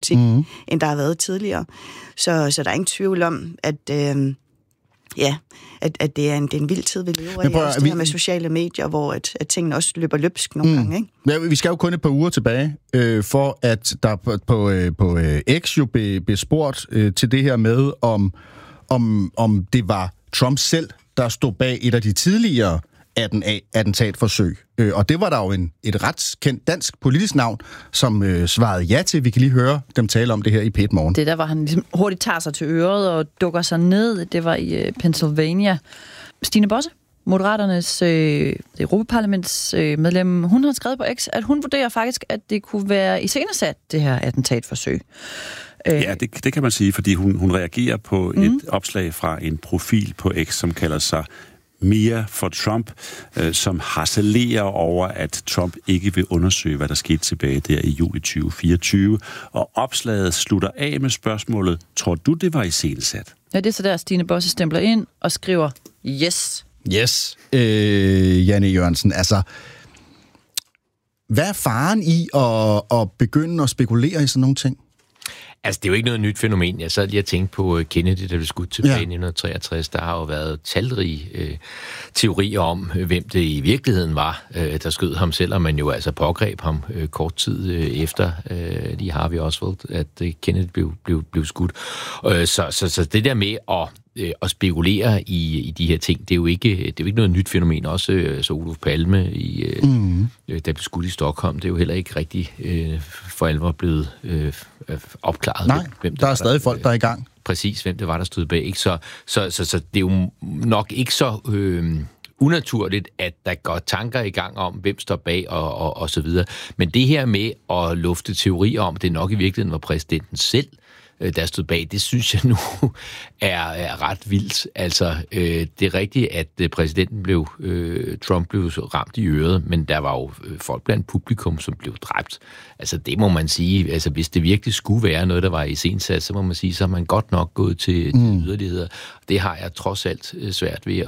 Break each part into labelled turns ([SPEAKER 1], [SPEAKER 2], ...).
[SPEAKER 1] politik, end der har været tidligere. Så der er ingen tvivl om, at at det er en vild tid, vi lever i. Også det her med sociale medier, hvor at tingene også løber løbsk nogle gange. Ikke?
[SPEAKER 2] Ja, vi skal jo kun et par uger tilbage, for at der på X jo blev spurgt til det her med, om det var Trump selv, der stod bag et af de tidligere attentatforsøg. Og det var der jo et ret kendt dansk politisk navn, som svarede ja til. Vi kan lige høre dem tale om det her i P1 Morgen.
[SPEAKER 3] Det der, hvor han ligesom hurtigt tager sig til øret og dukker sig ned, det var i Pennsylvania. Stine Bosse, Moderaternes Europaparlamentsmedlem, hun har skrevet på X, at hun vurderer faktisk, at det kunne være iscenesat, det her attentatforsøg.
[SPEAKER 4] Ja, det kan man sige, fordi hun reagerer på et opslag fra en profil på X, som kalder sig Mia for Trump, som harcelerer over, at Trump ikke vil undersøge, hvad der skete tilbage der i juli 2024. Og opslaget slutter af med spørgsmålet, tror du, det var iscenesat?
[SPEAKER 3] Ja, det er så der, Stine Bosse stempler ind og skriver, yes.
[SPEAKER 2] Yes, Janne Jørgensen. Altså, hvad er faren i at begynde at spekulere i sådan nogle ting?
[SPEAKER 5] Altså, det er jo ikke noget nyt fænomen. Jeg sad lige og tænkte på Kennedy, der blev skudt tilbage i 1963. Der har jo været talrige teorier om, hvem det i virkeligheden var, der skød ham, selvom man jo altså pågreb ham kort tid efter lige Harvey Oswald, at Kennedy blev skudt. Så det der med at spekulere i de her ting, det er jo ikke noget nyt fænomen. Også så Olof Palme, der blev skudt i Stockholm, det er jo heller ikke rigtig for alvor blevet opklaret.
[SPEAKER 2] Nej, hvem der er stadig folk, der er i gang.
[SPEAKER 5] Præcis, hvem det var, der stod bag. Ikke? Så det er jo nok ikke så unaturligt, at der går tanker i gang om, hvem står bag og så videre. Men det her med at lufte teorier om, det nok i virkeligheden var præsidenten selv, der stod bag, det synes jeg nu er ret vildt. Altså, det er rigtigt, at Trump blev ramt i øret, men der var jo folk blandt publikum, som blev dræbt. Altså, det må man sige. Altså, hvis det virkelig skulle være noget, der var iscenesat, så må man sige, så har man godt nok gået til yderligheder. Det har jeg trods alt svært ved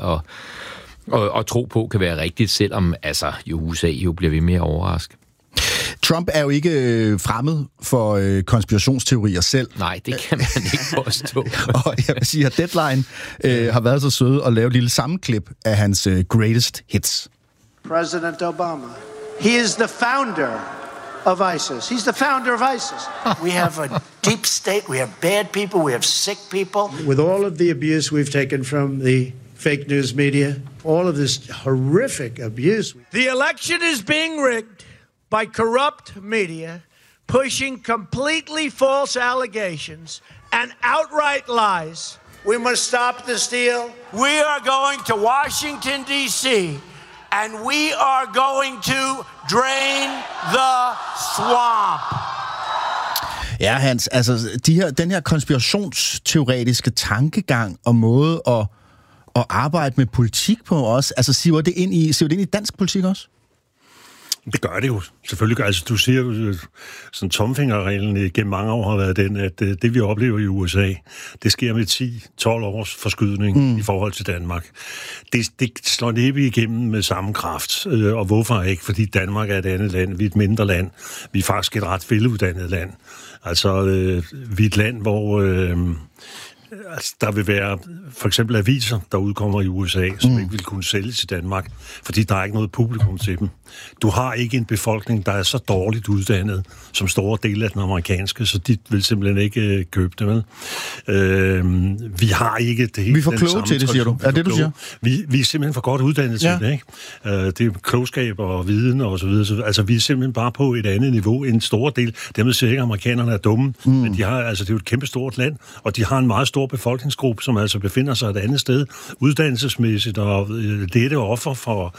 [SPEAKER 5] at tro på kan være rigtigt, selvom altså, USA jo bliver ved med at overraske.
[SPEAKER 2] Trump er jo ikke fremmed for konspirationsteorier selv.
[SPEAKER 5] Nej, det kan man ikke påstå.
[SPEAKER 2] Og jeg vil sige, at Deadline har været så søde at lave et lille sammenklip af hans greatest hits.
[SPEAKER 6] President Obama. He is the founder of ISIS. He's the founder of ISIS.
[SPEAKER 7] We have a deep state, we have bad people, we have sick people.
[SPEAKER 6] With all of the abuse we've taken from the fake news media, all of this horrific abuse.
[SPEAKER 8] The election is being rigged by corrupt media, pushing completely false allegations and outright lies.
[SPEAKER 6] We must stop the steal.
[SPEAKER 7] We are going to Washington, D.C., and we are going to drain the swamp.
[SPEAKER 2] Ja, Hans, altså den her konspirationsteoretiske tankegang og måde at arbejde med politik på også, altså siver det ind i dansk politik også?
[SPEAKER 9] Det gør det jo. Selvfølgelig. Altså, du siger jo, sådan tomfingerreglen gennem mange år har været den, at det vi oplever i USA, det sker med 10-12 års forskydning i forhold til Danmark. Det slår næppe igennem med samme kraft. Og hvorfor ikke? Fordi Danmark er et andet land. Vi er et mindre land. Vi er faktisk et ret veluddannet land. Altså, vi er et land, hvor altså, der vil være for eksempel aviser, der udkommer i USA, som ikke vil kunne sælges i Danmark, fordi der er ikke noget publikum til dem. Du har ikke en befolkning, der er så dårligt uddannet, som store dele af den amerikanske, så de vil simpelthen ikke købe det med. Vi har ikke det hele.
[SPEAKER 2] Vi er for kloge til det, siger du. Er det, du siger?
[SPEAKER 9] Vi er simpelthen for godt uddannet til det, ikke? Det er klogskab og viden og så videre. Altså, vi er simpelthen bare på et andet niveau end en stor del. Dermed siger ikke, at amerikanerne er dumme, men de har, altså, det er jo et kæmpe stort land, og de har en meget stor befolkningsgruppe, som altså befinder sig et andet sted, uddannelsesmæssigt, og det er det offer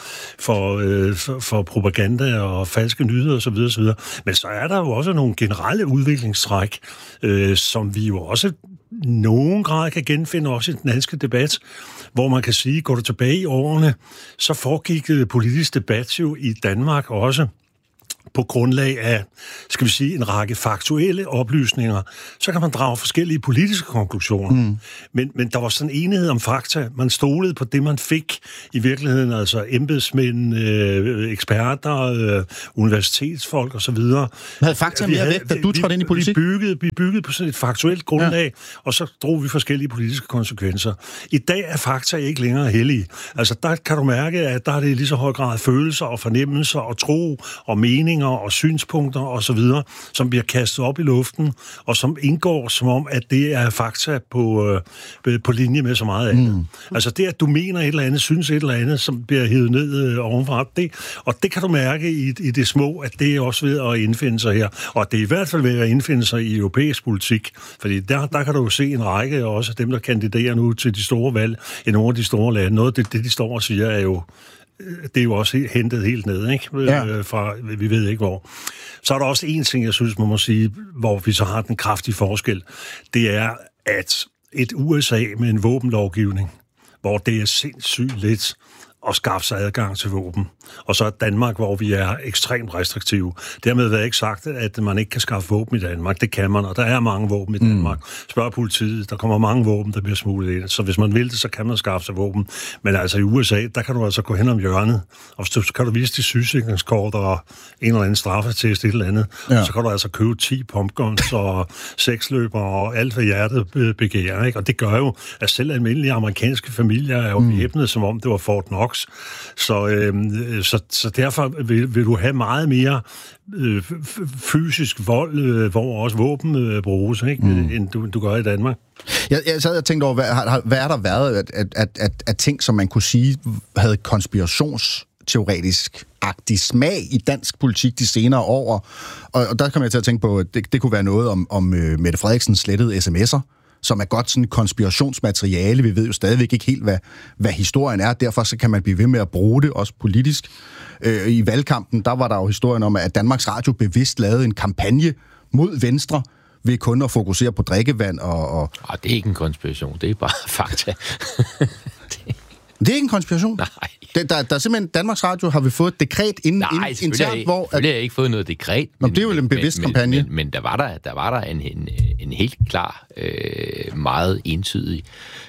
[SPEAKER 9] for propaganda og falske nyheder osv. osv. Men så er der jo også nogle generelle udviklingstræk, som vi jo også nogen grad kan genfinde også i den danske debat, hvor man kan sige, går du tilbage i årene, så foregik politisk debat jo i Danmark også på grundlag af, skal vi sige, en række faktuelle oplysninger, så kan man drage forskellige politiske konklusioner. Men der var sådan enighed om fakta. Man stolede på det, man fik i virkeligheden, altså embedsmænd, eksperter, universitetsfolk osv.
[SPEAKER 2] Havde fakta mere vægt, da du trådte ind i politik?
[SPEAKER 9] Vi byggede på sådan et faktuelt grundlag, og så drog vi forskellige politiske konsekvenser. I dag er fakta ikke længere hellige. Altså, der kan du mærke, at der er det i lige så høj grad følelser og fornemmelser og tro og meninger og synspunkter og så videre, som bliver kastet op i luften, og som indgår som om, at det er fakta på linje med så meget andet. Altså det, at du mener et eller andet, synes et eller andet, som bliver hævet ned ovenfra, og det kan du mærke i det små, at det er også ved at indfinde sig her. Og det er i hvert fald ved at indfinde sig i europæisk politik, fordi der kan du jo se en række, og også dem, der kandiderer nu til de store valg i nogle af de store lande. Noget af det, de står og siger, det er jo også hentet helt ned, ikke? Fra vi ved ikke hvor. Så er der også en ting, jeg synes, man må sige, hvor vi så har den kraftige forskel. Det er, at et USA med en våbenlovgivning, hvor det er sindssygt let at skaffe sig adgang til våben. Og så Danmark, hvor vi er ekstremt restriktive. Dermed er ikke sagt, at man ikke kan skaffe våben i Danmark. Det kan man, og der er mange våben i Danmark. Spørg politiet, der kommer mange våben, der bliver smuglet ind. Så hvis man vil det, så kan man skaffe sig våben. Men altså i USA, der kan du altså gå hen om hjørnet, og så kan du vise de sygesikringskort og en eller anden straffetest, et eller andet. Ja. Så kan du altså købe 10 pumpguns og sexløber og alt, hvad hjertet begærer. Ikke? Og det gør jo, at selv almindelige amerikanske familier er jo bevæbnet, som om det var Fort Knox. Så derfor vil du have meget mere fysisk vold, hvor også våben bruges, ikke? End du gør i Danmark.
[SPEAKER 2] Jeg sad og tænkte over, hvad er der været af ting, som man kunne sige havde konspirationsteoretisk-agtig smag i dansk politik de senere år. Og der kom jeg til at tænke på, at det kunne være noget om Mette Frederiksen slettede sms'er, som er godt sådan konspirationsmateriale. Vi ved jo stadigvæk ikke helt, hvad historien er. Derfor så kan man blive ved med at bruge det, også politisk. I valgkampen, der var der jo historien om, at Danmarks Radio bevidst lavede en kampagne mod Venstre ved kun at fokusere på drikkevand og...
[SPEAKER 5] Det er ikke en konspiration, det er bare fakta.
[SPEAKER 2] Det er ikke en konspiration?
[SPEAKER 5] Nej.
[SPEAKER 2] Der er simpelthen, Danmarks Radio har vi fået et dekret internt, hvor...
[SPEAKER 5] Nej, jeg har ikke fået noget dekret.
[SPEAKER 2] Det er jo en bevidst kampagne.
[SPEAKER 5] Men der var der en helt klar, meget entydig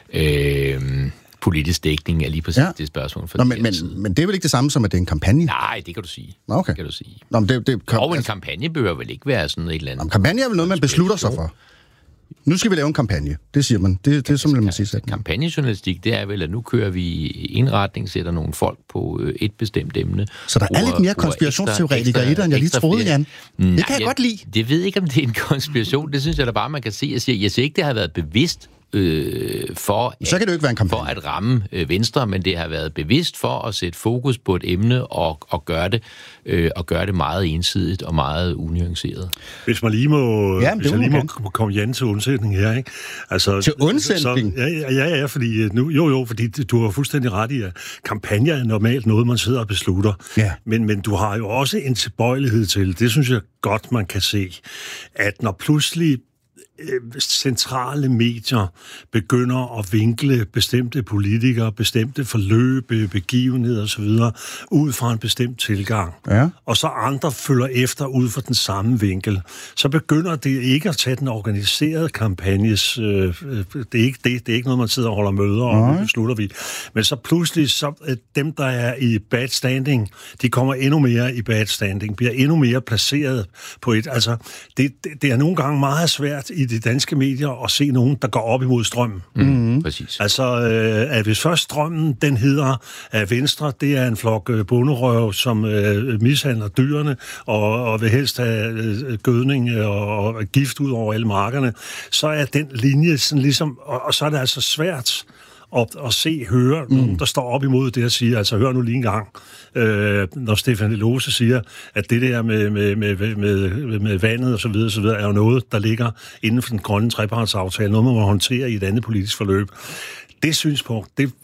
[SPEAKER 5] politisk dækning af lige præcis det spørgsmål.
[SPEAKER 2] Men det er vel ikke det samme som, at det er en kampagne?
[SPEAKER 5] Nej, det kan du sige.
[SPEAKER 2] Okay.
[SPEAKER 5] Det kan du sige.
[SPEAKER 2] Og
[SPEAKER 5] en kampagne bør vel ikke være sådan et eller andet...
[SPEAKER 2] kampagne er vel noget, man beslutter sig for. Nu skal vi lave en kampagne. Det siger man. Det er simpelthen, man siger.
[SPEAKER 5] Kampagnejournalistik, det er vel, at nu kører vi i indretning, sætter nogle folk på et bestemt emne.
[SPEAKER 2] Så der er lidt mere konspirationsteoretikere i det, end jeg lige troede, Jan. Det kan jeg godt lide.
[SPEAKER 5] Det ved ikke, om det er en konspiration. Det synes jeg da bare, man kan se. Jeg siger ikke, det har været bevidst for at ramme Venstre, men det har været bevidst for at sætte fokus på et emne og gøre det meget ensidigt og meget unuanceret.
[SPEAKER 9] Hvis man lige må, må komme Jan til undsætning her, ikke? Altså,
[SPEAKER 2] til undsætning?
[SPEAKER 9] Ja, fordi fordi du har fuldstændig ret i, at kampagner er normalt noget, man sidder og beslutter. Ja. Men du har jo også en tilbøjelighed til, det synes jeg godt, man kan se, at når pludselig centrale medier begynder at vinkle bestemte politikere, bestemte forløb, begivenheder osv. ud fra en bestemt tilgang, og så andre følger efter ud fra den samme vinkel, så begynder det ikke at tage den organiserede kampagnes... det er ikke noget, man sidder og holder møder og beslutter vi. Men så pludselig, dem, der er i bad standing, de kommer endnu mere i bad standing, bliver endnu mere placeret på et... Altså, det er nogle gange meget svært i de danske medier at se nogen, der går op imod strømmen.
[SPEAKER 5] Præcis.
[SPEAKER 9] Altså, at hvis først strømmen, den hedder af Venstre, det er en flok bonderøv, som mishandler dyrene, og vil helst have gødning og gift ud over alle markerne, så er den linje sådan ligesom, og så er det altså svært at høre nogen, der står op imod det og siger, altså hør nu lige en gang, når Stefan Lose siger, at det der med vandet og så videre, er jo noget, der ligger inden for den grønne trepartsaftale, noget man må håndtere i et andet politisk forløb. Det synspunkt,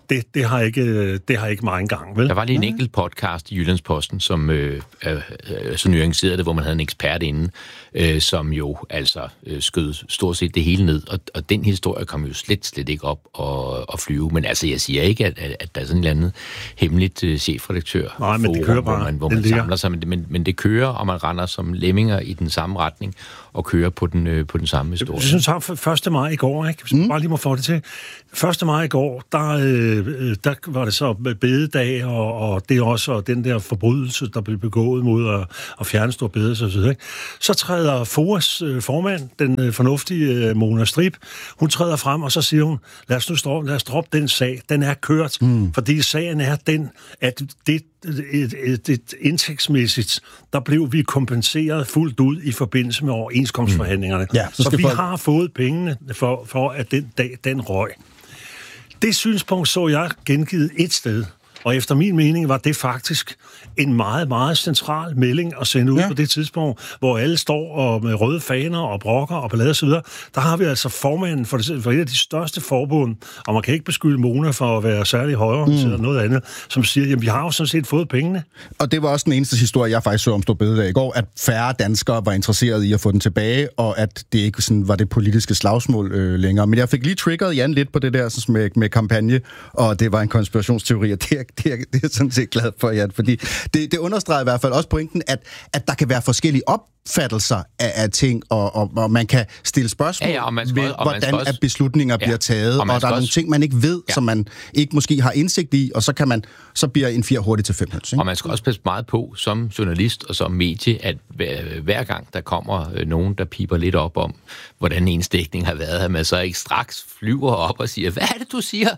[SPEAKER 9] det har ikke meget engang, vel?
[SPEAKER 5] Der var lige en enkelt podcast i Jyllandsposten, som så nuancerede det, hvor man havde en ekspert inde, som jo altså skød stort set det hele ned, og den historie kom jo slet ikke op og flyve. Men altså, jeg siger ikke, at der er sådan et eller andet hemmeligt chefredaktør, hvor man samler sig, men det kører, og man render som lemminger i den samme retning, og kører på den samme historie.
[SPEAKER 9] Jeg synes, at 1. maj i går, ikke? Hvis man bare lige må få det til. 1. maj i går, der var det så bededag, og det er også den der forbrydelse, der blev begået mod at fjerne stor bede, så videre. Så træder FOAs formand, den fornuftige Mona Strib, hun træder frem, og så siger hun, lad os droppe den sag. Den er kørt, fordi sagen er den, at det indtægtsmæssigt, der blev vi kompenseret fuldt ud i forbindelse med overenskomstforhandlingerne. Ja, så vi har fået pengene for at den dag, den røg. Det synspunkt så jeg gengivet et sted, og efter min mening var det faktisk en meget, meget central melding at sende ud på det tidspunkt, hvor alle står og med røde faner og brokker og ballade osv. Der har vi altså formanden for et af de største forbund, og man kan ikke beskylde Mona for at være særlig højere eller noget andet, som siger, jamen vi har jo sådan set fået pengene.
[SPEAKER 2] Og det var også den eneste historie, jeg faktisk så om stor bededag i går, at færre danskere var interesserede i at få den tilbage, og at det ikke sådan var det politiske slagsmål længere. Men jeg fik lige triggeret Jan lidt på det der sådan med kampagne, og det var en konspirationsteori, og det er jeg sådan set glad for, Jan, fordi det understreger i hvert fald også pointen, at der kan være forskellige opfattelser af ting, og man kan stille spørgsmål ved, hvordan at beslutninger bliver taget, og der er nogle ting, man ikke ved, som man ikke måske har indsigt i, og så bliver en 4 hurtigt til 5 høns.
[SPEAKER 5] Og man skal også passe meget på som journalist og som medie, at hver gang der kommer nogen, der piper lidt op om, hvordan ens dækning har været, at man så ikke straks flyver op og siger, hvad er det, du siger?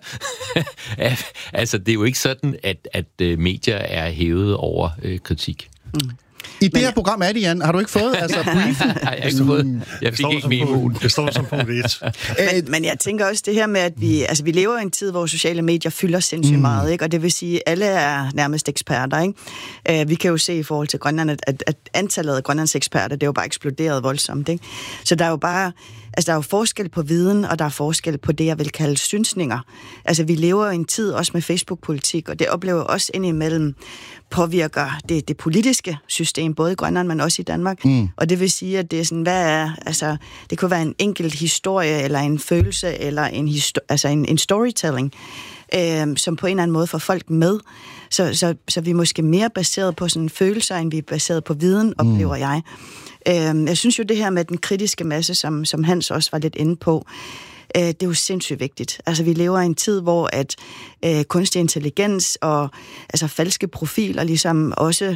[SPEAKER 5] Altså, det er jo ikke sådan, at medier er hævet over kritik.
[SPEAKER 2] I det her program er det, Jan. Har du ikke fået briefen?
[SPEAKER 5] Nej, jeg har ikke fået. Jeg fik ikke min.
[SPEAKER 9] Det står som punkt 1.
[SPEAKER 1] Men jeg tænker også det her med, at vi lever i en tid, hvor sociale medier fylder sindssygt meget, ikke? Og det vil sige, at alle er nærmest eksperter, ikke? Vi kan jo se i forhold til Grønland, at antallet af Grønlands eksperter, det er jo bare eksploderet voldsomt, ikke? Så der er jo bare... Altså, der er jo forskel på viden, og der er forskel på det, jeg vil kalde synsninger. Altså, vi lever i en tid også med Facebook-politik, og det oplever også indimellem påvirker det politiske system, både i Grønland, men også i Danmark. Og det vil sige, at det er sådan, det kunne være en enkelt historie, eller en følelse, eller en storytelling, som på en eller anden måde får folk med. Så vi er måske mere baseret på sådan følelser, end vi er baseret på viden, oplever jeg. Jeg synes jo, det her med den kritiske masse, som Hans også var lidt inde på, det er jo sindssygt vigtigt. Altså, vi lever i en tid, hvor at kunstig intelligens og falske profiler, ligesom også,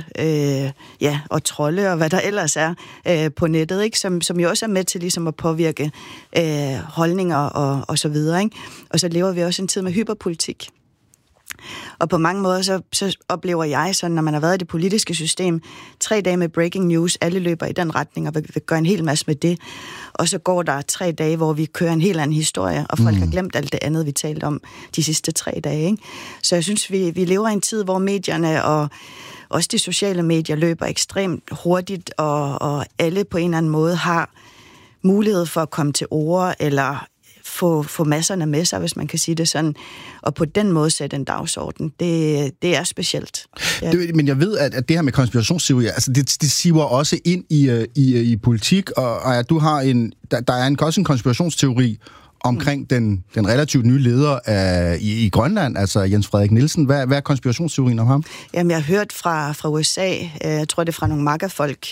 [SPEAKER 1] og trolde og hvad der ellers er på nettet, ikke? Som jo også er med til ligesom at påvirke holdninger og så videre, ikke? Og så lever vi også en tid med hyperpolitik. Og på mange måder, så oplever jeg sådan, når man har været i det politiske system, 3 dage med breaking news, alle løber i den retning og vil gøre en hel masse med det. Og så går der 3 dage, hvor vi kører en helt anden historie, og folk har glemt alt det andet, vi talte om de sidste 3 dage, ikke? Så jeg synes, vi lever i en tid, hvor medierne og også de sociale medier løber ekstremt hurtigt, og alle på en eller anden måde har mulighed for at komme til ord, eller få masserne med sig, hvis man kan sige det sådan, og på den måde sætte en dagsorden. Det er specielt.
[SPEAKER 2] Men jeg ved, at det her med konspirationsteorier, altså det siver også ind i politik, og du har der er også en konspirationsteori omkring den relativt nye leder i Grønland, altså Jens Frederik Nielsen. Hvad er konspirationsteorien om ham?
[SPEAKER 1] Jamen, jeg har hørt fra USA, jeg tror det er fra nogle MAGA-folk,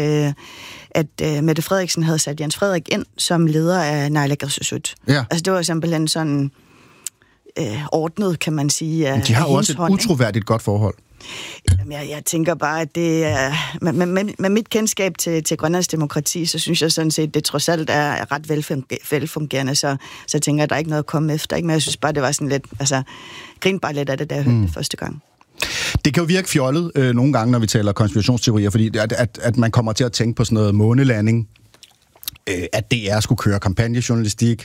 [SPEAKER 1] at Mette Frederiksen havde sat Jens Frederik ind som leder af Naalakkersuisut. Ja. Altså, det var simpelthen sådan ordnet, kan man sige.
[SPEAKER 2] Men de har også et utroværdigt godt forhold.
[SPEAKER 1] Jamen, jeg tænker bare, at det er... Med mit kendskab til Grønlands demokrati, så synes jeg sådan set, det trods alt er ret velfungerende, så tænker jeg, at der er ikke noget at komme efter. Ikke? Men jeg synes bare, det var sådan lidt... Altså, grinte bare lidt af det, da jeg hørte det første gang.
[SPEAKER 2] Det kan jo virke fjollet nogle gange, når vi taler konspirationsteorier, fordi at man kommer til at tænke på sådan noget månelanding, at DR skulle køre kampagnejournalistik,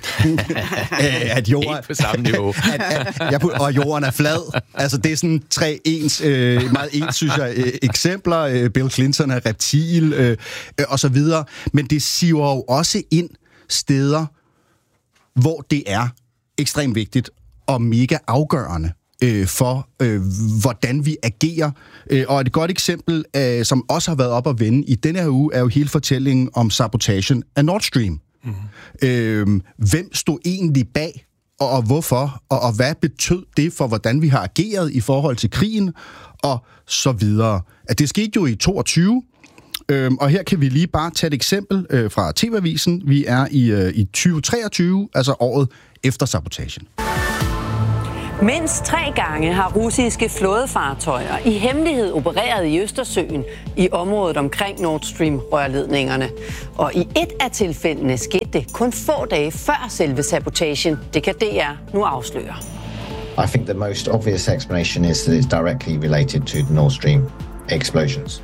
[SPEAKER 2] at jorden...
[SPEAKER 5] Ikke på samme niveau.
[SPEAKER 2] Og jorden er flad. Altså, det er sådan 3 meget ens, synes jeg, eksempler. Bill Clinton er reptil, og så videre. Men det siver jo også ind steder, hvor det er ekstremt vigtigt og mega afgørende for, hvordan vi agerer. Og et godt eksempel, som også har været op at vende i denne her uge, er jo hele fortællingen om sabotagen af Nord Stream. Hvem stod egentlig bag, og hvorfor, og hvad betød det for, hvordan vi har ageret i forhold til krigen, og så videre. At det skete jo i 22, og her kan vi lige bare tage et eksempel fra TV-avisen. Vi er i 2023, altså året efter sabotagen.
[SPEAKER 10] Mindst 3 gange har russiske flådefartøjer i hemmelighed opereret i Østersøen i området omkring Nord Stream-rørledningerne. Og i et af tilfældene skete det kun få dage før selve sabotagen. Det kan DR nu afsløre.
[SPEAKER 11] I think the most obvious explanation is that it's directly related to the Nord Stream explosions.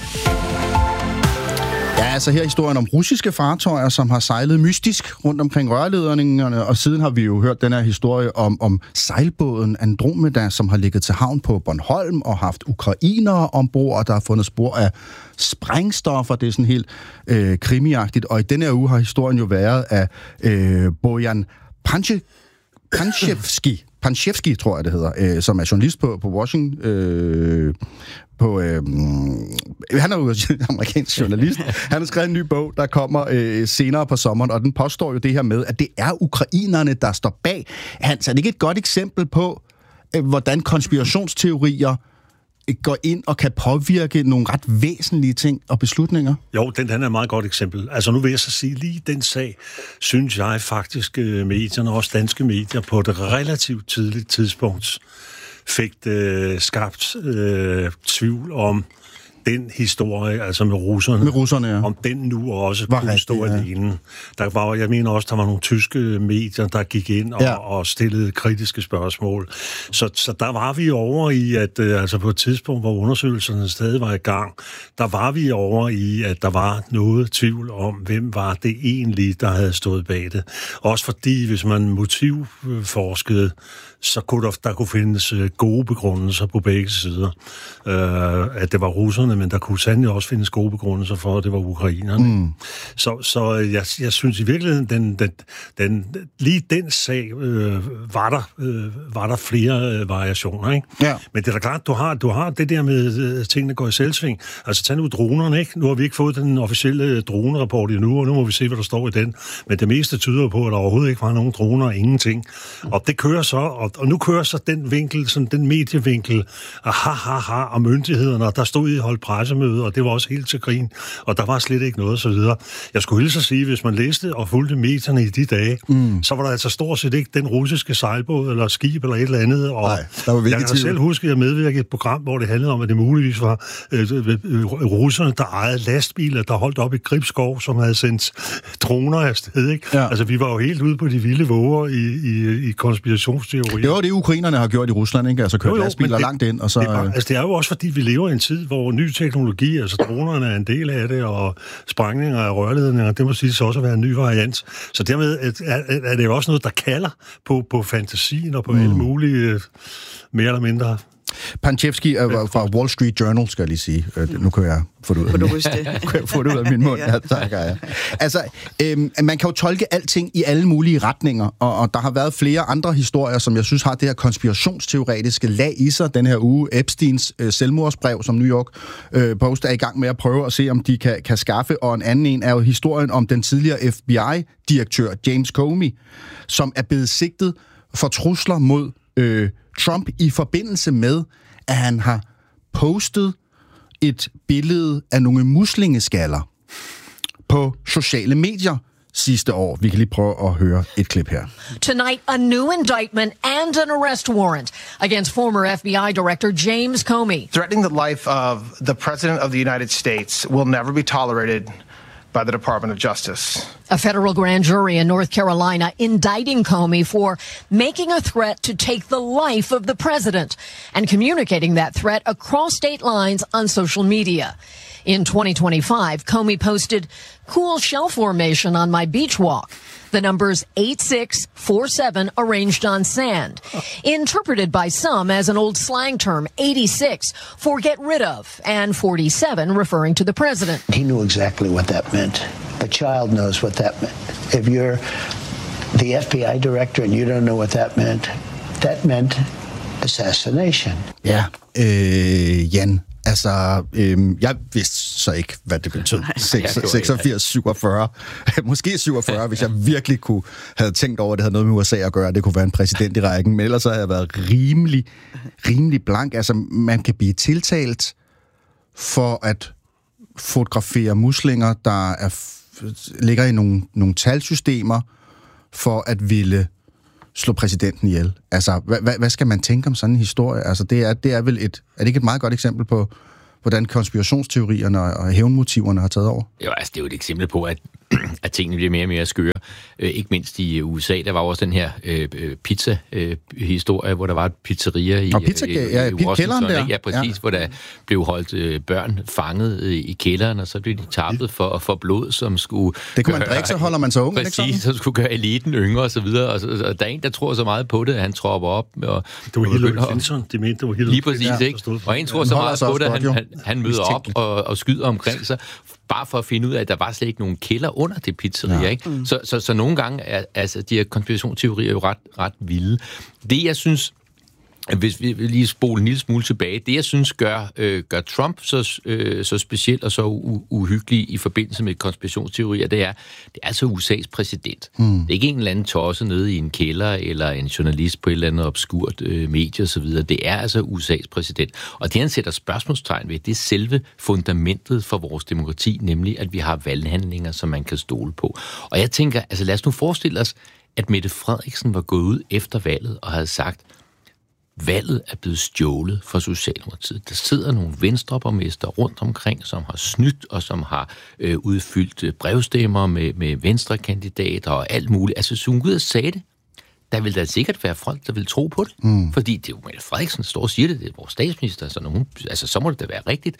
[SPEAKER 2] Ja, altså her er historien om russiske fartøjer, som har sejlet mystisk rundt omkring rørledningerne, og siden har vi jo hørt den her historie om sejlbåden Andromeda, som har ligget til havn på Bornholm og haft ukrainere ombord, og der har fundet spor af sprængstoffer. Det er sådan helt krimiagtigt, og i denne her uge har historien jo været af Bojan Panchevski, tror jeg det hedder, som er journalist på Washington. Han er jo amerikansk journalist. Han har skrevet en ny bog, der kommer senere på sommeren, og den påstår jo det her med, at det er ukrainerne, der står bag. Hans, er det ikke et godt eksempel på, hvordan konspirationsteorier går ind og kan påvirke nogle ret væsentlige ting og beslutninger?
[SPEAKER 9] Jo, den er et meget godt eksempel. Altså nu vil jeg så sige, lige den sag, synes jeg faktisk, medierne, også danske medier, på et relativt tidligt tidspunkt fik skabt tvivl om den historie, altså med russerne
[SPEAKER 2] ja.
[SPEAKER 9] Om den nu også kunne stå alene. Jeg mener også, der var nogle tyske medier, der gik ind og stillede kritiske spørgsmål. Så der var vi over i, at altså på et tidspunkt, hvor undersøgelserne stadig var i gang, der var vi over i, at der var noget tvivl om, hvem var det egentlig, der havde stået bag det. Også fordi, hvis man motivforskede, så kunne der kunne findes gode begrundelser på begge sider. At det var russerne, men der kunne sandelig også findes gode begrundelser for, at det var ukrainerne. Så jeg synes i virkeligheden, lige den sag var der flere variationer, ikke? Ja. Men det er da klart, du har det der med tingene går i selvsving. Altså tag nu dronerne, ikke? Nu har vi ikke fået den officielle dronerapport endnu, og nu må vi se, hvad der står i den. Men det meste tyder på, at der overhovedet ikke var nogen droner og ingenting. Og det kører så, og nu kører så den vinkel, sådan den medievinkel, og myndighederne, og der stod i holdt pressemøde, og det var også helt til grin, og der var slet ikke noget, så videre. Jeg skulle hilse at sige, hvis man læste og fulgte medierne i de dage, så var der altså stort set ikke den russiske sejlbåd, eller skib, eller et eller andet, og jeg kan selv huske, at jeg medvirkede i et program, hvor det handlede om, at det muligvis var russerne, der ejede lastbiler, der holdt op i Gribskov, som havde sendt droner afsted, ikke? Ja. Altså, vi var jo helt ude på de vilde våger i konspirationsteorier.
[SPEAKER 2] Det var det, ukrainerne har gjort i Rusland, ikke? Altså kørt lastbiler langt ind, og så...
[SPEAKER 9] Det er jo også, fordi vi lever i en tid, hvor ny teknologi, altså dronerne er en del af det, og sprængninger af rørledninger, det må siges også at være en ny variant. Så dermed er det jo også noget, der kalder på fantasien og på alle mulige, mere eller mindre...
[SPEAKER 2] Panchevski er fra Wall Street Journal, skal jeg lige sige. Nu kan jeg få det ud af min mund. Ja, tak, ja. Altså, man kan jo tolke alting i alle mulige retninger, og der har været flere andre historier, som jeg synes har det her konspirationsteoretiske lag i sig den her uge. Epsteins selvmordsbrev, som New York Post er i gang med at prøve at se, om de kan skaffe, og en anden en er jo historien om den tidligere FBI-direktør James Comey, som er blevet sigtet for trusler mod Trump i forbindelse med, at han har postet et billede af nogle muslingeskaller på sociale medier sidste år. Vi kan lige prøve at høre et klip her.
[SPEAKER 12] Tonight, a new indictment and an arrest warrant against former FBI Director James Comey.
[SPEAKER 13] Threatening the life of the President of the United States will never be tolerated by the Department of Justice.
[SPEAKER 12] A federal grand jury in North Carolina indicting Comey for making a threat to take the life of the president and communicating that threat across state lines on social media. In 2025, Comey posted, "Cool shell formation on my beach walk." The numbers 8647 arranged on sand. Interpreted by some as an old slang term, 86 for get rid of, and 47 referring to the president.
[SPEAKER 14] He knew exactly what that meant. A child knows what that meant. If you're the FBI director and you don't know what that meant, that meant assassination.
[SPEAKER 2] Ja, Jan, altså, jeg vidste så ikke, hvad det betød. 86, 47, måske 47, hvis jeg virkelig havde tænkt over, at det havde noget med USA at gøre, at det kunne være en præsident i rækken, men ellers havde jeg været rimelig blank. Altså, man kan blive tiltalt for at fotografere muslinger, der ligger i nogle talsystemer, for at ville slå præsidenten ihjel. Altså, hvad skal man tænke om sådan en historie? Altså, det er vel er det ikke et meget godt eksempel på, hvordan konspirationsteorierne og hævnmotiverne har taget over?
[SPEAKER 5] Jo, altså, det er jo et eksempel på, at tingene bliver mere og mere skøre. Ikke mindst i USA, der var også den her pizza-historie, hvor der var et pizzeria i Washington.
[SPEAKER 2] Der.
[SPEAKER 5] Ja, præcis, hvor der blev holdt børn fanget i kælderen, og så blev de tappet for blod, som skulle...
[SPEAKER 2] Det kunne man drikke, så holder man så ung,
[SPEAKER 5] præcis, ikke sådan? Som skulle gøre eliten yngre og så videre. Og der er en, der tror så meget på det, at han tropper op. Og
[SPEAKER 9] det var Hillary Clinton, de mente, det var Hillary
[SPEAKER 5] Clinton. Lige præcis, ikke? Og en tror så meget på det, at han møder op og skyder omkring sig, bare for at finde ud af, at der var slet ikke nogen kælder under det pizzeria, ikke? Så nogle gange er altså, de her konspirationsteorier jo ret vilde. Det, jeg synes, hvis vi lige spoler en lille smule tilbage, det, jeg synes gør Trump så speciel og så uhyggelig i forbindelse med konspirationsteorier, det er altså USA's præsident. Det er ikke en eller anden tosse nede i en kælder, eller en journalist på et eller andet obskurt medie osv. Det er altså USA's præsident. Og det, han sætter spørgsmålstegn ved, det er selve fundamentet for vores demokrati, nemlig at vi har valghandlinger, som man kan stole på. Og jeg tænker, altså lad os nu forestille os, at Mette Frederiksen var gået ud efter valget og havde sagt, valget er blevet stjålet fra Socialdemokratiet. Der sidder nogle venstreborgmester rundt omkring, som har snydt og som har udfyldt brevstemmer med venstrekandidater og alt muligt. Altså, så hun ud og sagde det. Der vil da sikkert være folk, der vil tro på det. Fordi det er jo Mette Frederiksen, der står og siger det. Det er vores statsminister, så må det da være rigtigt.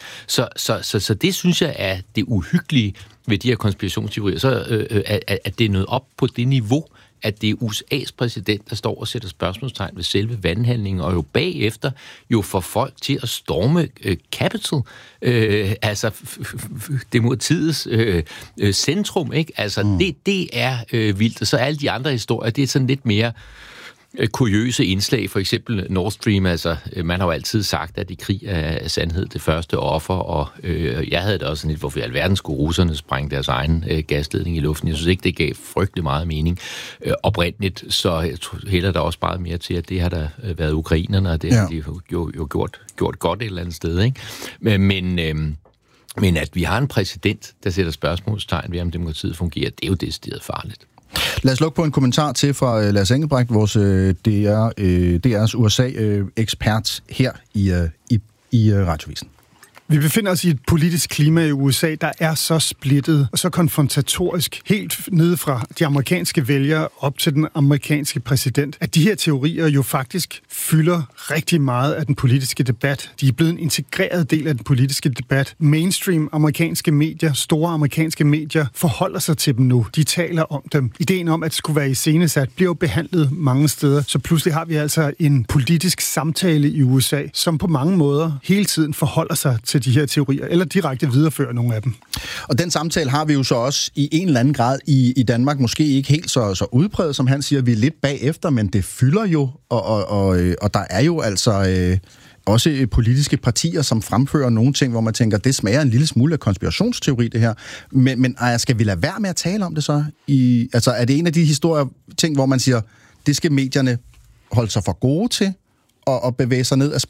[SPEAKER 5] Så det synes jeg er det uhyggelige ved de her konspirationsteorier. Så at det er nået op på det niveau, at det er USA's præsident, der står og sætter spørgsmålstegn ved selve vandhandlingen, og jo bagefter jo får folk til at storme Capitol, altså demokratiets centrum, ikke? Altså, det er vildt. Og så alle de andre historier, det er sådan lidt mere kuriøse indslag, for eksempel Nord Stream, altså man har jo altid sagt, at i krig er sandhed det første offer, og jeg havde det også sådan lidt, hvorfor i alverden skulle russerne sprænge deres egen gasledning i luften. Jeg synes ikke, det gav frygtelig meget mening oprindeligt, så jeg hælder der også meget mere til, at det har der været ukrainerne, og det har de jo gjort godt et eller andet sted, ikke? Men at vi har en præsident, der sætter spørgsmålstegn ved, om demokratiet fungerer, det er jo decideret farligt.
[SPEAKER 2] Lad os lukke på en kommentar til fra Lars Engelbrecht, vores DR's USA-ekspert her i Radiovisen.
[SPEAKER 15] Vi befinder os i et politisk klima i USA, der er så splittet og så konfrontatorisk, helt nede fra de amerikanske vælgere op til den amerikanske præsident, at de her teorier jo faktisk fylder rigtig meget af den politiske debat. De er blevet en integreret del af den politiske debat. Mainstream amerikanske medier, store amerikanske medier, forholder sig til dem nu. De taler om dem. Ideen om, at det skulle være iscenesat, bliver jo behandlet mange steder. Så pludselig har vi altså en politisk samtale i USA, som på mange måder hele tiden forholder sig til de her teorier, eller direkte viderefører nogle af dem.
[SPEAKER 2] Og den samtale har vi jo så også i en eller anden grad i Danmark, måske ikke helt så udpræget, som han siger, vi er lidt bagefter, men det fylder jo, og der er jo altså også politiske partier, som fremfører nogle ting, hvor man tænker, det smager en lille smule af konspirationsteori, det her. Men skal vi lade være med at tale om det så? Altså, er det en af de ting, hvor man siger, det skal medierne holde sig for gode til, og bevæge sig ned af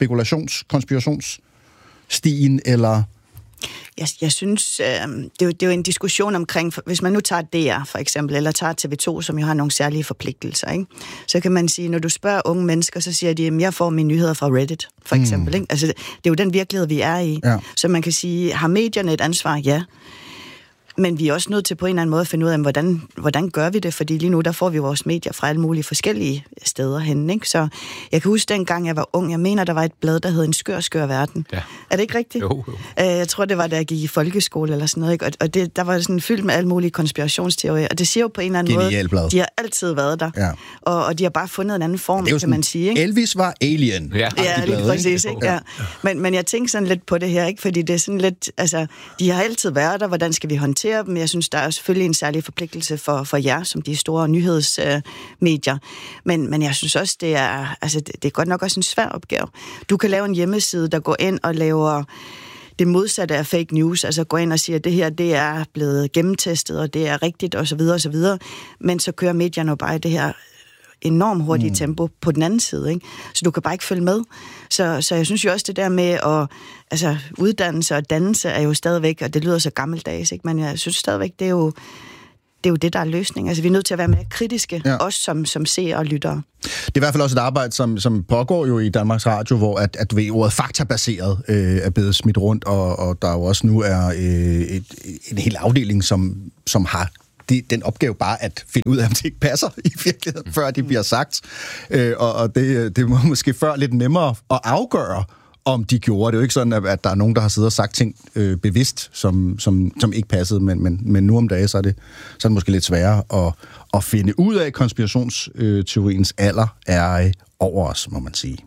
[SPEAKER 2] konspirationsstien, eller...
[SPEAKER 1] Jeg synes, det er jo en diskussion omkring, hvis man nu tager DR for eksempel, eller tager TV2, som jo har nogle særlige forpligtelser, ikke? Så kan man sige, når du spørger unge mennesker, så siger de, at jeg får mine nyheder fra Reddit, for eksempel. Ikke? Altså, det er jo den virkelighed, vi er i. Ja. Så man kan sige, har medierne et ansvar? Ja. Men vi er også nødt til på en eller anden måde at finde ud af, hvordan gør vi det? Fordi lige nu, der får vi vores medier fra alle mulige forskellige steder hen, ikke? Så jeg kan huske dengang, jeg var ung, jeg mener, der var et blad, der hed En skør verden. Ja. Er det ikke rigtigt?
[SPEAKER 5] Jo.
[SPEAKER 1] Jeg tror, det var, da jeg gik i folkeskole eller sådan noget, ikke? Og der var sådan fyldt med alle mulige konspirationsteorier. Og det siger jo på en eller anden måde, de har altid været der. Ja. Og de har bare fundet en anden form, kan man sige, ikke?
[SPEAKER 2] Elvis var alien.
[SPEAKER 1] Ja, lige præcis, ikke? Ja. Men jeg tænker sådan lidt på det her, ikke? Fordi det er sådan lidt, altså, de har altid været der, hvordan skal vi håndtere respekterer dem. Jeg synes, der er selvfølgelig en særlig forpligtelse for jer, som de store nyhedsmedier. Men jeg synes også, det er godt nok også en svær opgave. Du kan lave en hjemmeside, der går ind og laver det modsatte af fake news, altså gå ind og sige, at det her, det er blevet gennemtestet, og det er rigtigt, og så videre, og så videre. Men så kører medierne jo bare det her enormt hurtige tempo på den anden side, ikke? Så du kan bare ikke følge med. Så jeg synes jo også, det der med at uddannelse og dannelse er jo stadigvæk, og det lyder så gammeldags, ikke? Men jeg synes stadigvæk, det er jo det, der er løsning. Altså, vi er nødt til at være mere kritiske, også som seere og lyttere.
[SPEAKER 2] Det er i hvert fald også et arbejde, som pågår jo i Danmarks Radio, hvor at ordet faktabaseret er blevet smidt rundt, og der jo også nu er en hel afdeling, som har den opgave bare at finde ud af, om det ikke passer i virkeligheden, før det bliver sagt. Og det må måske før lidt nemmere at afgøre, om de gjorde. Det er jo ikke sådan, at der er nogen, der har siddet og sagt ting bevidst, som ikke passede, men nu om dagen, så er det måske lidt sværere at finde ud af. Konspirationsteoriens alder er over os, må man sige.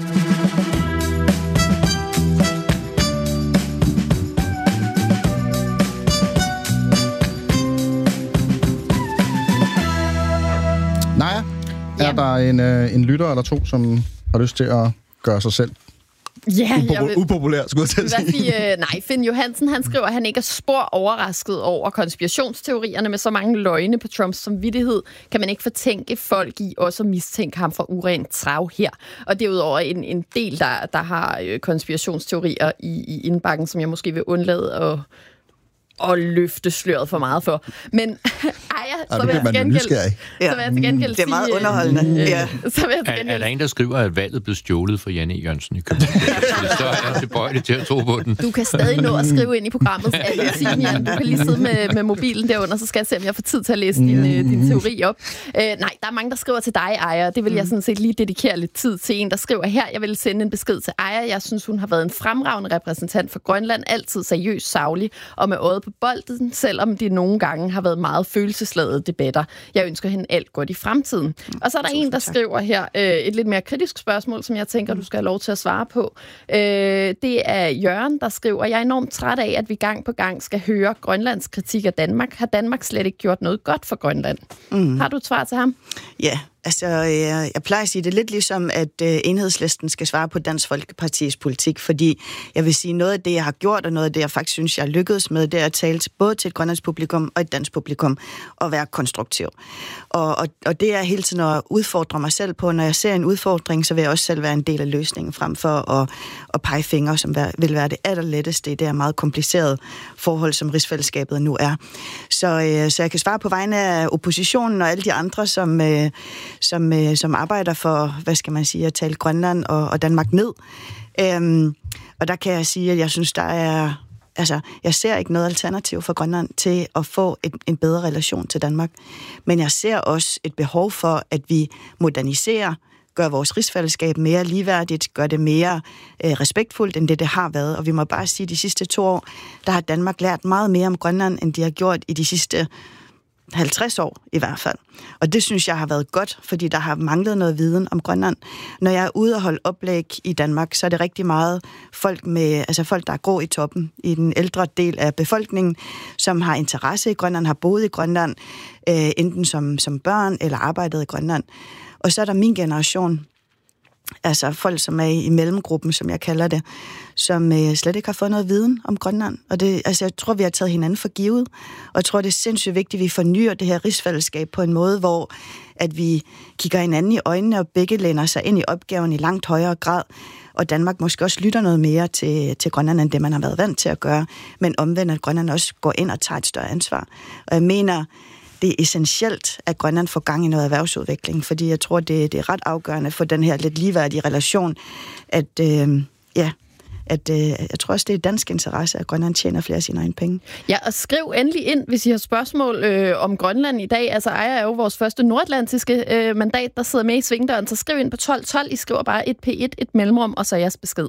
[SPEAKER 2] Naja, er der en lytter eller to, som har lyst til at gøre sig selv upopulær, skulle jeg til at sige?
[SPEAKER 16] Nej, Finn Johansen, han skriver, at han ikke er spor overrasket over konspirationsteorierne med så mange løgne på Trumps samvittighed. Kan man ikke fortænke folk i også at mistænke ham for urent trav her? Og derudover en del, der har konspirationsteorier i indbakken, som jeg måske vil undlade at løfte sløret for meget for. Men så vil jeg til gengæld
[SPEAKER 1] det er meget underholdende.
[SPEAKER 5] Er der en, der skriver, at valget blev stjålet for Janne Jørgensen i København? Så er jeg tilbøjelig til at tro på den.
[SPEAKER 16] Du kan stadig nå at skrive ind i programmet. Du kan lige sidde med mobilen derunder, så skal jeg se, om jeg får tid til at læse din teori op. Nej, der er mange, der skriver til dig, Aya. Det vil jeg sådan set lige dedikere lidt tid til. En, der skriver her, jeg vil sende en besked til Aya. Jeg synes, hun har været en fremragende repræsentant for Grønland. Altid seriøs, saglig og med øjet på bolden, selvom det nogle gange har været meget følelsesladede debatter. Jeg ønsker hende alt godt i fremtiden. Og så er der en, der skriver her et lidt mere kritisk spørgsmål, som jeg tænker, du skal have lov til at svare på. Det er Jørgen, der skriver, jeg er enormt træt af, at vi gang på gang skal høre Grønlands kritik af Danmark. Har Danmark slet ikke gjort noget godt for Grønland? Har du et svar til ham?
[SPEAKER 1] Ja. Altså, jeg plejer at sige det lidt ligesom, at Enhedslisten skal svare på Dansk Folkepartis politik, fordi jeg vil sige, noget af det, jeg har gjort, og noget af det, jeg faktisk synes, jeg lykkedes med, det er at tale både til et grønlandsk publikum og et dansk publikum, og være konstruktiv. Og det er hele tiden at udfordre mig selv på. Når jeg ser en udfordring, så vil jeg også selv være en del af løsningen, frem for at pege fingre, som vil være det allerletteste i det her meget komplicerede forhold, som rigsfællesskabet nu er. Så jeg kan svare på vegne af oppositionen og alle de andre, som arbejder for, hvad skal man sige, at tale Grønland og Danmark ned. Og der kan jeg sige, at jeg synes, der er... Altså, jeg ser ikke noget alternativ for Grønland til at få en bedre relation til Danmark. Men jeg ser også et behov for, at vi moderniserer, gør vores rigsfællesskab mere ligeværdigt, gør det mere respektfuldt, end det har været. Og vi må bare sige, at de sidste 2 år, der har Danmark lært meget mere om Grønland, end de har gjort i de sidste 50 år i hvert fald. Og det synes jeg har været godt, fordi der har manglet noget viden om Grønland. Når jeg er ude og holde oplæg i Danmark, så er det rigtig meget folk, der er grå i toppen, i den ældre del af befolkningen, som har interesse i Grønland, har boet i Grønland, enten som børn eller arbejdet i Grønland. Og så er der min generation, altså folk, som er i mellemgruppen, som jeg kalder det, som slet ikke har fået noget viden om Grønland. Og jeg tror, vi har taget hinanden for givet, og jeg tror, det er sindssygt vigtigt, at vi fornyer det her rigsfællesskab på en måde, hvor at vi kigger hinanden i øjnene, og begge læner sig ind i opgaven i langt højere grad, og Danmark måske også lytter noget mere til Grønland, end det man har været vant til at gøre, men omvendt, at Grønland også går ind og tager et større ansvar. Og jeg mener, det er essentielt, at Grønland får gang i noget erhvervsudvikling, fordi jeg tror, det er ret afgørende for den her lidt ligeværdige relation, at jeg tror også, det er dansk interesse, at Grønland tjener flere af sine egne penge.
[SPEAKER 16] Ja, og skriv endelig ind, hvis I har spørgsmål om Grønland i dag. Altså, Aya er jo vores første nordatlantiske mandat, der sidder med i svingdøren, så skriv ind på 1212. I skriver bare et P1, et mellemrum, og så jeres besked.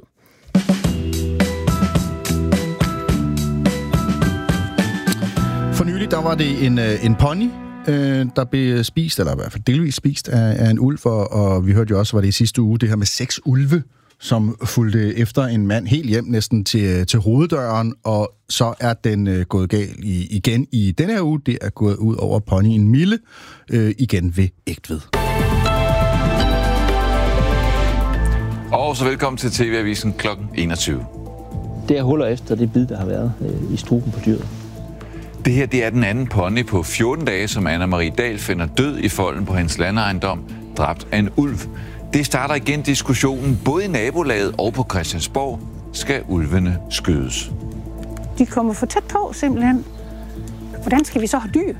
[SPEAKER 2] For nylig, der var det en pony, der blev spist, eller i hvert fald delvis spist af en ulv, og vi hørte jo også, var det i sidste uge, det her med 6 ulve, som fulgte efter en mand helt hjem næsten til hoveddøren, og så er den gået galt igen i denne her uge. Det er gået ud over ponyen Mille, igen ved Egtved.
[SPEAKER 17] Og så velkommen til TV-avisen kl. 21.
[SPEAKER 18] Det er huller efter det bid, der har været i struben på dyret.
[SPEAKER 17] Det her, det er den anden pony på 14 dage, som Anna-Marie Dahl finder død i folden på hendes landejendom, dræbt af en ulv. Det starter igen diskussionen, både i nabolaget og på Christiansborg. Skal ulvene skydes?
[SPEAKER 19] De kommer for tæt på, simpelthen. Hvordan skal vi så have dyr?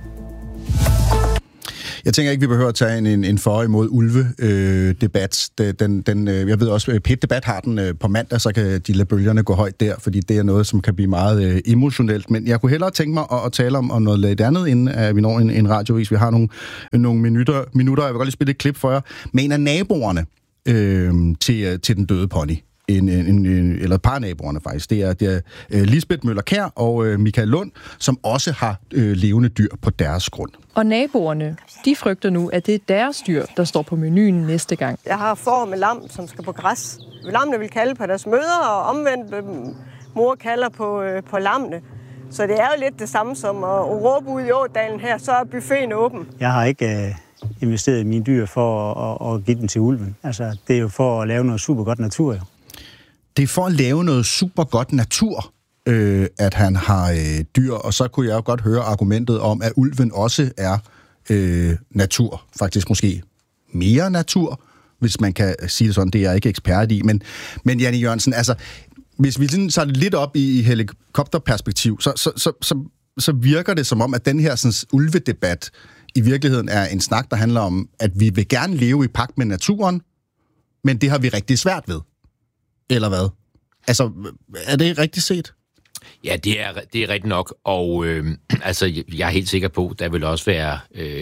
[SPEAKER 2] Jeg tænker ikke, vi behøver at tage en for imod ulve-debat. Jeg ved også, at PET-debat har den på mandag, så kan de lade bølgerne gå højt der, fordi det er noget, som kan blive meget emotionelt. Men jeg kunne hellere tænke mig at tale om noget lidt andet, inden vi når en radiovis. Vi har nogle minutter. Jeg vil godt lige spille et klip for jer. Med en af naboerne til den døde pony. Eller et par naboerne faktisk. Det er Lisbeth Møller-Kjær og Michael Lund, som også har levende dyr på deres grund.
[SPEAKER 20] Og naboerne, de frygter nu, at det er deres dyr, der står på menuen næste gang.
[SPEAKER 21] Jeg har får med lam, som skal på græs. Lammene vil kalde på deres mødre, og omvendt mor kalder på lammene. Så det er jo lidt det samme som at råbe ud i Ådalen her, så er buffeten åben.
[SPEAKER 22] Jeg har ikke investeret i mine dyr for at give dem til ulven. Altså, det er jo for at lave noget super godt natur, jo.
[SPEAKER 2] Det er for at lave noget super godt natur, at han har dyr, og så kunne jeg jo godt høre argumentet om, at ulven også er natur. Faktisk måske mere natur, hvis man kan sige det sådan. Det er jeg ikke ekspert i. Men Janne Jørgensen, altså, hvis vi sådan tager det lidt op i helikopterperspektiv, så virker det som om, at den her sådan, ulvedebat i virkeligheden er en snak, der handler om, at vi vil gerne leve i pagt med naturen, men det har vi rigtig svært ved. Eller hvad? Altså, er det rigtigt set?
[SPEAKER 5] Ja, det er rigtigt nok, og altså, jeg er helt sikker på, der vil også være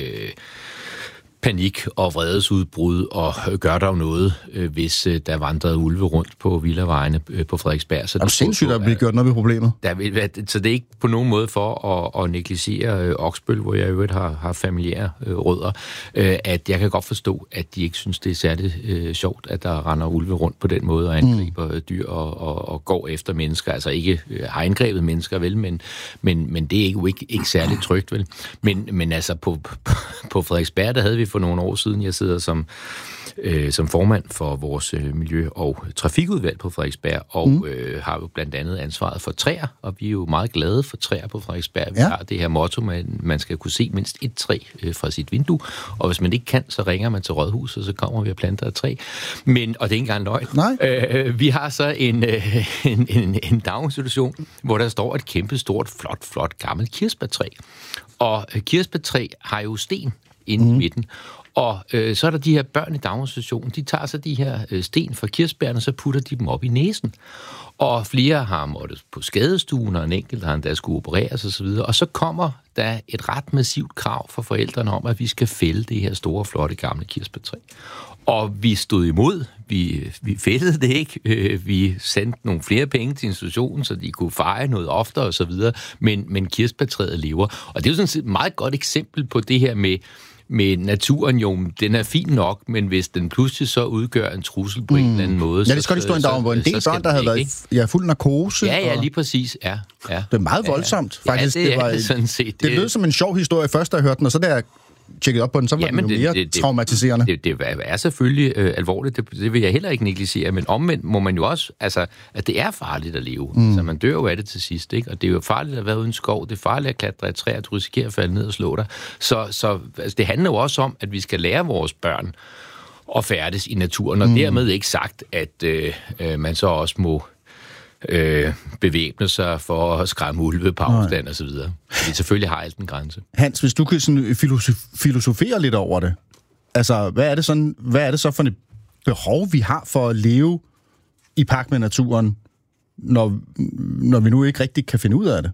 [SPEAKER 5] panik og vredesudbrud, og gør der jo noget, hvis der vandrede ulve rundt på villavejene på Frederiksberg. Så
[SPEAKER 2] er du sindssygt, at blive gjort noget ved problemet?
[SPEAKER 5] Så det er ikke på nogen måde for at negligere Oksbøl, hvor jeg i øvrigt har familiære rødder, at jeg kan godt forstå, at de ikke synes, det er særlig sjovt, at der render ulve rundt på den måde og angriber dyr og går efter mennesker. Altså ikke har angrebet mennesker, vel, men det er jo ikke særlig trygt, vel. Men altså på Frederiksberg, der havde vi for nogle år siden. Jeg sidder som formand for vores miljø- og trafikudvalg på Frederiksberg, og har jo blandt andet ansvaret for træer, og vi er jo meget glade for træer på Frederiksberg. Vi har det her motto, at man skal kunne se mindst et træ fra sit vindue, og hvis man ikke kan, så ringer man til rådhuset, og så kommer vi og planter et træ. Og det er ikke engang løgn. Vi har så en daginstitution, hvor der står et kæmpe stort, flot gammelt kirsebærtræ. Og kirsebærtræ har jo sten inde i midten. Og så er der de her børn i daginstitutionen, de tager så de her sten fra kirsebærne, og så putter de dem op i næsen. Og flere har måttet på skadestuen, og en enkelt har endda skulle opereres osv. Og så kommer der et ret massivt krav fra forældrene om, at vi skal fælde det her store, flotte, gamle kirsebærtræ. Og vi stod imod. Vi fældede det ikke. Vi sendte nogle flere penge til institutionen, så de kunne feje noget oftere osv. Men kirsebærtræet lever. Og det er jo sådan set et meget godt eksempel på det her med naturen, jo, den er fin nok, men hvis den pludselig så udgør en trussel på en eller anden måde...
[SPEAKER 2] Ja, det skal stå en dag, hvor en del børn, der havde været fuld narkose.
[SPEAKER 5] Ja, lige præcis, ja.
[SPEAKER 2] Det er meget voldsomt, faktisk.
[SPEAKER 5] Ja, det er sådan set.
[SPEAKER 2] Det lød som en sjov historie først, da jeg hørte den, og så da jeg tjekket op på den, så var den jo mere traumatiserende.
[SPEAKER 5] Det er selvfølgelig alvorligt, det vil jeg heller ikke negligere, men omvendt må man jo også, altså, at det er farligt at leve. Så man dør jo af det til sidst, ikke? Og det er jo farligt at være uden skov, det er farligt at klatre i træer, du risikerer at falde ned og slå dig. Så altså, det handler jo også om, at vi skal lære vores børn at færdes i naturen, og dermed ikke sagt, at man så også må bevæbne sig for at skræmme ulve på afstand og så videre. Fordi selvfølgelig har alt en grænse.
[SPEAKER 2] Hans, hvis du kan sådan filosofere lidt over det, altså, hvad er det så for et behov, vi har for at leve i pagt med naturen, når vi nu ikke rigtig kan finde ud af det?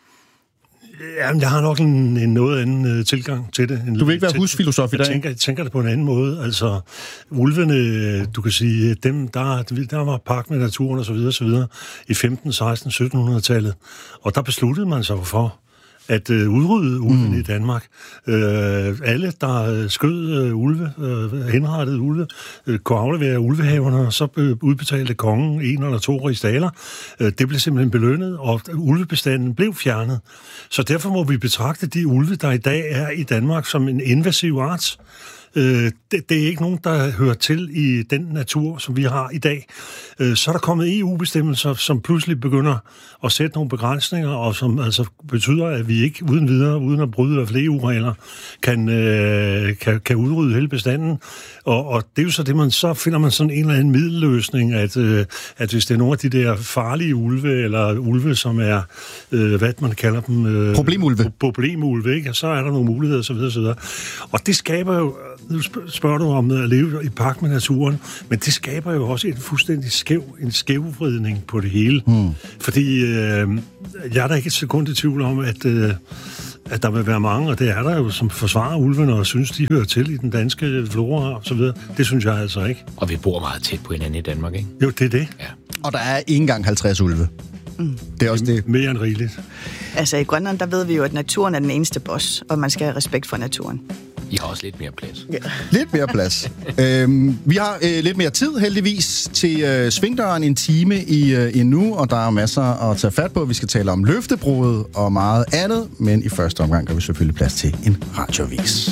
[SPEAKER 9] Jamen, jeg har nok en noget anden tilgang til det.
[SPEAKER 2] Du vil ikke være husfilosof i dag?
[SPEAKER 9] Jeg tænker det på en anden måde. Altså, ulvene, du kan sige, dem, der var pagt med naturen og så videre, i 15, 16, 1700-tallet. Og der besluttede man sig for, at udrydde ulven i Danmark. Alle, der skød ulve, henrettede ulve, kunne aflevere ulvehaverne, og så udbetalte kongen 1 eller 2 rigsdaler. Det blev simpelthen belønnet, og ulvebestanden blev fjernet. Så derfor må vi betragte de ulve, der i dag er i Danmark, som en invasiv art. Det er ikke nogen, der hører til i den natur, som vi har i dag. Så er der kommet EU-bestemmelser, som pludselig begynder at sætte nogle begrænsninger, og som altså betyder, at vi ikke uden videre, uden at bryde af flere EU-regler, kan udrydde hele bestanden. Og det er jo så det, så finder man sådan en eller anden middelløsning, at hvis det er nogle af de der farlige ulve, eller ulve, som er, hvad man kalder dem... Problemulve, ikke? Og så er der nogle muligheder, osv. Og det skaber jo... Nu spørger du om at leve i pagt med naturen, men det skaber jo også en fuldstændig skævvridning på det hele. Fordi jeg er da ikke et sekund i tvivl om, at der vil være mange, og det er der jo, som forsvarer ulvene og synes, de hører til i den danske flora og så videre. Det synes jeg altså ikke.
[SPEAKER 5] Og vi bor meget tæt på hinanden i Danmark, ikke?
[SPEAKER 9] Jo, det er det.
[SPEAKER 5] Ja.
[SPEAKER 2] Og der er ikke engang 50 ulve. Det er også det.
[SPEAKER 9] Mere end rigeligt.
[SPEAKER 1] Altså i Grønland, der ved vi jo, at naturen er den eneste boss, og man skal have respekt for naturen.
[SPEAKER 5] I har også lidt mere plads.
[SPEAKER 1] Ja.
[SPEAKER 2] Lidt mere plads. Vi har lidt mere tid, heldigvis, til svingdøren en time endnu, og der er masser at tage fat på. Vi skal tale om løftebruddet og meget andet, men i første omgang gør vi selvfølgelig plads til en radioavis.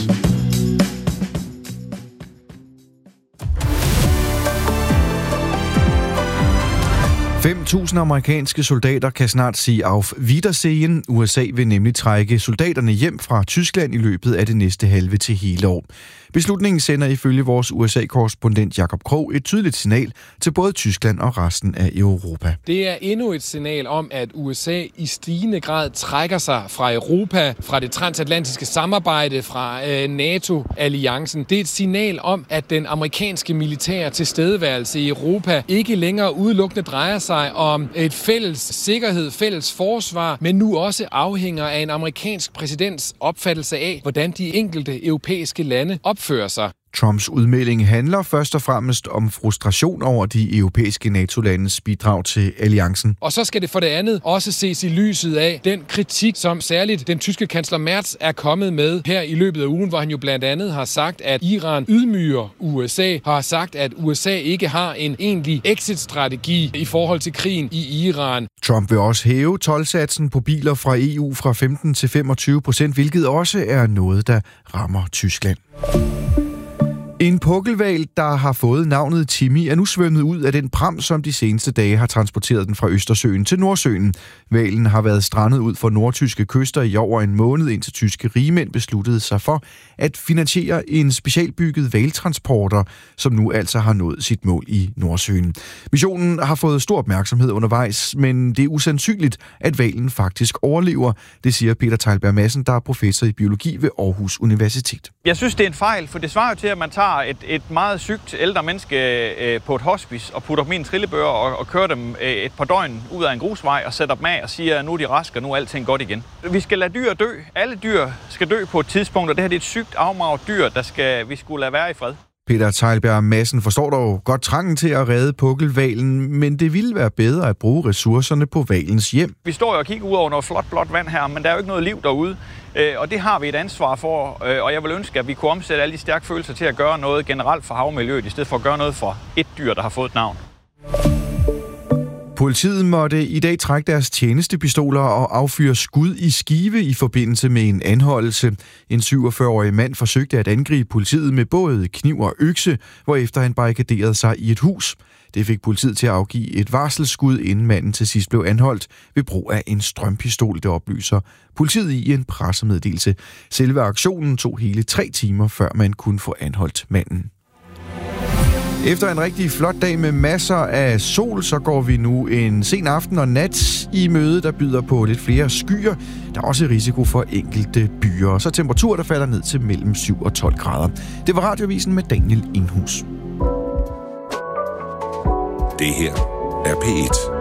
[SPEAKER 3] $5.000 amerikanske soldater kan snart sige auf Wiedersehen. USA vil nemlig trække soldaterne hjem fra Tyskland i løbet af det næste halve til hele år. Beslutningen sender ifølge vores USA-korrespondent Jakob Krog et tydeligt signal til både Tyskland og resten af Europa.
[SPEAKER 4] Det er endnu et signal om, at USA i stigende grad trækker sig fra Europa, fra det transatlantiske samarbejde, fra NATO-alliancen. Det er et signal om, at den amerikanske militære tilstedeværelse i Europa ikke længere udelukkende drejer sig om et fælles sikkerhed, fælles forsvar, men nu også afhænger af en amerikansk præsidents opfattelse af, hvordan de enkelte europæiske lande opfører sig.
[SPEAKER 3] Trumps udmelding handler først og fremmest om frustration over de europæiske NATO-landes bidrag til alliancen.
[SPEAKER 4] Og så skal det for det andet også ses i lyset af den kritik, som særligt den tyske kansler Merz er kommet med her i løbet af ugen, hvor han jo blandt andet har sagt, at Iran ydmyger USA, har sagt, at USA ikke har en egentlig exit-strategi i forhold til krigen i Iran.
[SPEAKER 3] Trump vil også hæve toldsatsen på biler fra EU fra 15 til 25%, hvilket også er noget, der rammer Tyskland. En pukkelhval, der har fået navnet Timmy, er nu svømmet ud af den pram, som de seneste dage har transporteret den fra Østersøen til Nordsøen. Hvalen har været strandet ud for nordtyske kyster i over en måned, indtil tyske rigmænd besluttede sig for at finansiere en specialbygget hvaltransporter, som nu altså har nået sit mål i Nordsøen. Missionen har fået stor opmærksomhed undervejs, men det er usandsynligt, at hvalen faktisk overlever. Det siger Peter Teilberg Madsen, der er professor i biologi ved Aarhus Universitet.
[SPEAKER 23] Jeg synes, det er en fejl, for det svarer jo til, at man tager et meget sygt ældre menneske på et hospice og putter dem i en trillebør og kører dem et par døgn ud af en grusvej og sætter dem af og siger, at nu er de raske, og nu er alting godt igen. Vi skal lade dyr dø. Alle dyr skal dø på et tidspunkt, og det her det er et sygt afmagret dyr, vi skulle lade være i fred.
[SPEAKER 3] Peter Teilberg Madsen forstår dog godt trangen til at redde pukkelhvalen, men det ville være bedre at bruge ressourcerne på hvalens hjem.
[SPEAKER 23] Vi står jo og kigger ud over noget flot, blåt vand her, men der er jo ikke noget liv derude. Og det har vi et ansvar for, og jeg vil ønske, at vi kunne omsætte alle de stærke følelser til at gøre noget generelt for havmiljøet, i stedet for at gøre noget for et dyr, der har fået et navn.
[SPEAKER 3] Politiet måtte i dag trække deres tjenestepistoler og affyre skud i Skive i forbindelse med en anholdelse. En 47-årig mand forsøgte at angribe politiet med både kniv og økse, hvorefter han barrikaderede sig i et hus. Det fik politiet til at afgive et varselsskud, inden manden til sidst blev anholdt ved brug af en strømpistol, det oplyser politiet i en pressemeddelelse. Selve aktionen tog hele 3 timer, før man kunne få anholdt manden. Efter en rigtig flot dag med masser af sol, så går vi nu en sen aften og nat i møde, der byder på lidt flere skyer. Der er også risiko for enkelte byer, så temperatur, der falder ned til mellem 7 og 12 grader. Det var Radioavisen med Daniel Inghus.
[SPEAKER 24] Det her er P1.